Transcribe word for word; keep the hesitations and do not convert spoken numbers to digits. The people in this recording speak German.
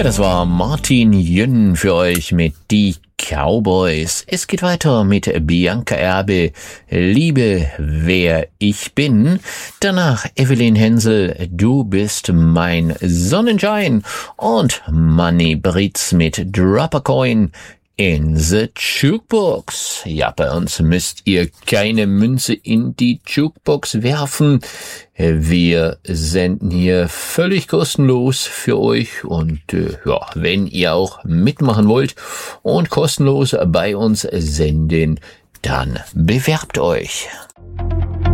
Ja, das war Martin Jünn für euch mit Die Cowboys. Es geht weiter mit Bianca Erbe, Liebe, wer ich bin. Danach Evelyn Hensel, Du bist mein Sonnenschein. Und Manny Britz mit Drop a Coin in the Jukebox. Ja, bei uns müsst ihr keine Münze in die Jukebox werfen. Wir senden hier völlig kostenlos für euch und äh, ja, wenn ihr auch mitmachen wollt und kostenlos bei uns senden, dann bewerbt euch.